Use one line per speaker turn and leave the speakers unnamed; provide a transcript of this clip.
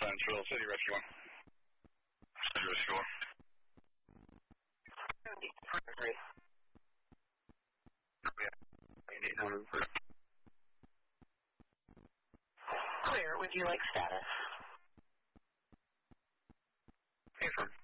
Central, City Rescue 1. City Rescue 1.
Clear, would you like status?
Affirm.